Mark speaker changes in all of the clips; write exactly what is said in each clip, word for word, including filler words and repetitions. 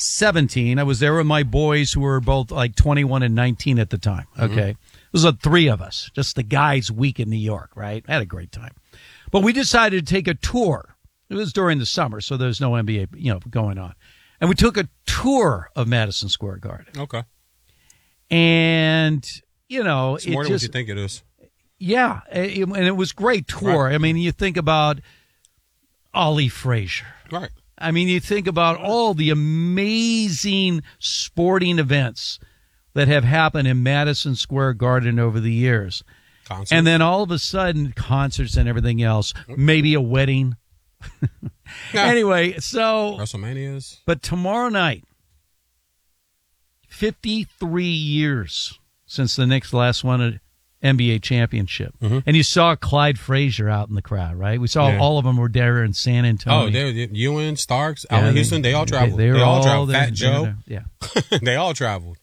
Speaker 1: seventeen. I was there with my boys who were both like twenty-one and nineteen at the time. Okay. Mm-hmm. It was uh, three of us, just the guys' week in New York, right? I had a great time. But we decided to take a tour. It was during the summer, so there's no N B A, you know, going on. And we took a tour of Madison Square Garden.
Speaker 2: Okay.
Speaker 1: And, you know,
Speaker 2: it's more
Speaker 1: it
Speaker 2: than
Speaker 1: just,
Speaker 2: what you think it is.
Speaker 1: Yeah, it, and it was a great tour. Right. I mean, you think about Ollie Frazier.
Speaker 2: Right.
Speaker 1: I mean, you think about all the amazing sporting events that have happened in Madison Square Garden over the years.
Speaker 2: Concerts.
Speaker 1: And then all of a sudden, concerts and everything else, maybe a wedding. Yeah. Anyway, so.
Speaker 2: WrestleManias.
Speaker 1: But tomorrow night, fifty-three years since the Knicks last won an N B A championship. Mm-hmm. And you saw Clyde Frazier out in the crowd, right? We saw yeah. all of them were there in San Antonio.
Speaker 2: Oh, they're Ewan, Starks, yeah, Allen they, Houston, they all traveled.
Speaker 1: They, they,
Speaker 2: they all,
Speaker 1: all
Speaker 2: traveled.
Speaker 1: There,
Speaker 2: Fat Joe.
Speaker 1: Yeah.
Speaker 2: They all traveled.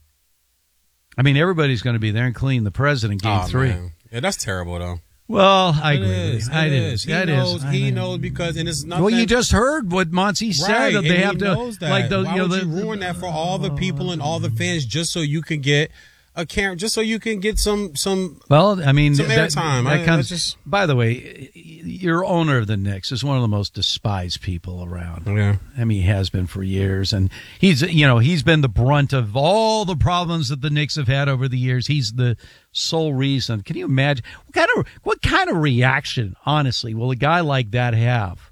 Speaker 1: I mean, everybody's going to be there, including the president, game
Speaker 2: oh,
Speaker 1: three.
Speaker 2: Man. Yeah, that's terrible, though.
Speaker 1: Well, I
Speaker 2: it
Speaker 1: agree.
Speaker 2: Is,
Speaker 1: I
Speaker 2: it
Speaker 1: it
Speaker 2: is.
Speaker 1: is.
Speaker 2: He
Speaker 1: That
Speaker 2: knows.
Speaker 1: is.
Speaker 2: He
Speaker 1: I mean,
Speaker 2: knows because, and it's not.
Speaker 1: Well, you just heard what Monty said.
Speaker 2: Right,
Speaker 1: They
Speaker 2: and
Speaker 1: have
Speaker 2: he
Speaker 1: to,
Speaker 2: knows that.
Speaker 1: like, the,
Speaker 2: Why
Speaker 1: you know,
Speaker 2: would
Speaker 1: the,
Speaker 2: you ruin that for all the people and all the fans just so you can get a camera, just so you can get some some.
Speaker 1: Well, I mean,
Speaker 2: some
Speaker 1: that,
Speaker 2: airtime.
Speaker 1: That
Speaker 2: I,
Speaker 1: comes.
Speaker 2: just...
Speaker 1: By the way, your owner of the Knicks is one of the most despised people around.
Speaker 2: Yeah, I
Speaker 1: mean, he has been for years, and he's you know he's been the brunt of all the problems that the Knicks have had over the years. He's the sole reason. Can you imagine what kind of what kind of reaction, honestly, will a guy like that have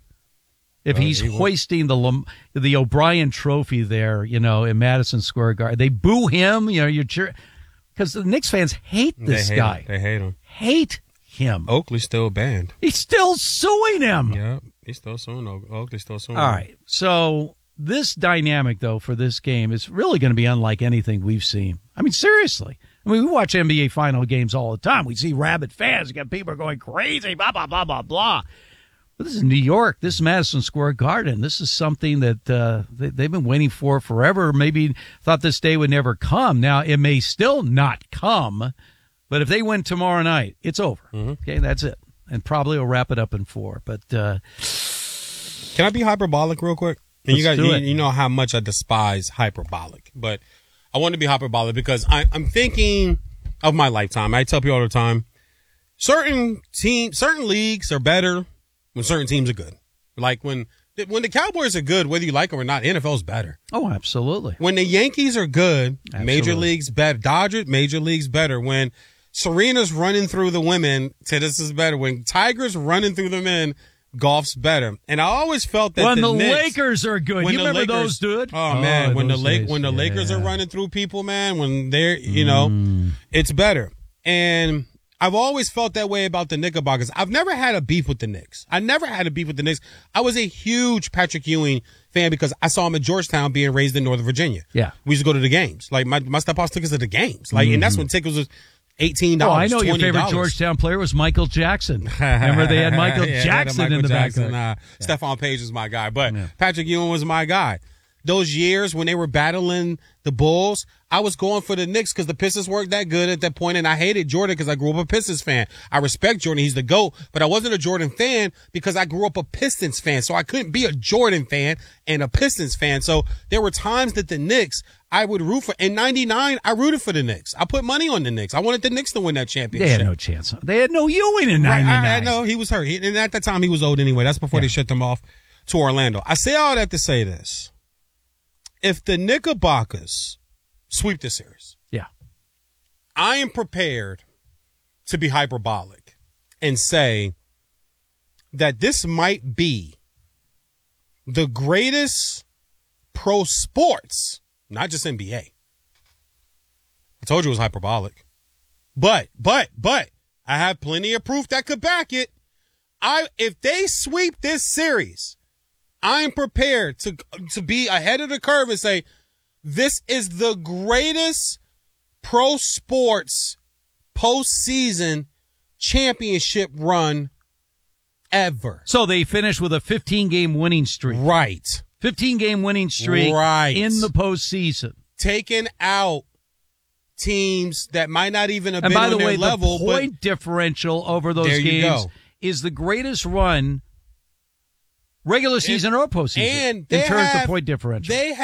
Speaker 1: if well, he's he hoisting the the O'Brien Trophy there, you know, in Madison Square Garden? They boo him, you know, you're cheering because the Knicks fans hate this
Speaker 2: they hate
Speaker 1: guy.
Speaker 2: Him. They hate him.
Speaker 1: Hate him.
Speaker 2: Oakley's still banned.
Speaker 1: He's still suing him.
Speaker 2: Yeah, he's still suing. Oakley's still suing.
Speaker 1: All
Speaker 2: him.
Speaker 1: right, so this dynamic though for this game is really going to be unlike anything we've seen. I mean, seriously. I mean, we watch N B A final games all the time. We see rabid fans. You got people going crazy, blah, blah, blah, blah, blah. But this is New York. This is Madison Square Garden. This is something that uh, they, they've been waiting for forever. Maybe thought this day would never come. Now, it may still not come, but if they win tomorrow night, it's over. Mm-hmm. Okay, that's it. And probably will wrap it up in four. But uh,
Speaker 2: can I be hyperbolic real quick? And you guys,
Speaker 1: do
Speaker 2: you,
Speaker 1: it.
Speaker 2: you know how much I despise hyperbolic, but I want to be hyperbolic because I, I'm thinking of my lifetime. I tell people all the time, certain team, certain leagues are better when certain teams are good. Like when when the Cowboys are good, whether you like them or not, N F L's better.
Speaker 1: Oh, absolutely.
Speaker 2: When the Yankees are good,
Speaker 1: absolutely.
Speaker 2: Major League's better. Dodgers, Major League's better. When Serena's running through the women, tennis is better. When Tiger's running through the men, golf's better. And I always felt that
Speaker 1: when
Speaker 2: the,
Speaker 1: the
Speaker 2: Knicks,
Speaker 1: Lakers are good. You remember
Speaker 2: Lakers,
Speaker 1: those, dude?
Speaker 2: Oh, man.
Speaker 1: Oh,
Speaker 2: when the Lake,
Speaker 1: days.
Speaker 2: when the
Speaker 1: yeah.
Speaker 2: Lakers are running through people, man, when they're, you know,
Speaker 1: mm.
Speaker 2: it's better. And I've always felt that way about the Knickerbockers. I've never had a beef with the Knicks. I never had a beef with the Knicks. I was a huge Patrick Ewing fan because I saw him at Georgetown being raised in Northern Virginia.
Speaker 1: Yeah.
Speaker 2: We used to go to the games. Like, my, my stepfather took us to the games. Like, mm. and that's when tickets was eighteen dollars.
Speaker 1: Oh, I know
Speaker 2: twenty dollars.
Speaker 1: your favorite Georgetown player was Michael Jackson. Remember they had Michael
Speaker 2: yeah,
Speaker 1: Jackson
Speaker 2: Michael
Speaker 1: in the
Speaker 2: Jackson.
Speaker 1: background.
Speaker 2: Uh, yeah. Stephon Page was my guy, but
Speaker 1: yeah.
Speaker 2: Patrick Ewing was my guy. Those years when they were battling the Bulls, I was going for the Knicks because the Pistons weren't that good at that point, and I hated Jordan because I grew up a Pistons fan. I respect Jordan. He's the GOAT, but I wasn't a Jordan fan because I grew up a Pistons fan, so I couldn't be a Jordan fan and a Pistons fan. So there were times that the Knicks I would root for. In ninety-nine, I rooted for the Knicks. I put money on the Knicks. I wanted the Knicks to win that championship.
Speaker 1: They had no chance. They had no Ewing in ninety-nine.
Speaker 2: Right, I, I know. He was hurt. He, and at that time, he was old anyway. That's before yeah. they shipped him off to Orlando. I say all that to say this. If the Knickerbockers sweep the series,
Speaker 1: yeah,
Speaker 2: I am prepared to be hyperbolic and say that this might be the greatest pro sports, not just N B A. I told you it was hyperbolic. But, but, but, I have plenty of proof that could back it. I, if they sweep this series, I'm prepared to to be ahead of the curve and say, this is the greatest pro sports postseason championship run ever.
Speaker 1: So they finished with a fifteen-game winning streak.
Speaker 2: Right.
Speaker 1: fifteen-game winning streak
Speaker 2: right.
Speaker 1: in the postseason.
Speaker 2: Taking out teams that might not even have
Speaker 1: and
Speaker 2: been
Speaker 1: by the
Speaker 2: on their
Speaker 1: way,
Speaker 2: level.
Speaker 1: The point differential over those
Speaker 2: there
Speaker 1: games
Speaker 2: go.
Speaker 1: is the greatest run regular season
Speaker 2: and,
Speaker 1: or postseason
Speaker 2: and
Speaker 1: in terms
Speaker 2: have,
Speaker 1: of point differential.
Speaker 2: They have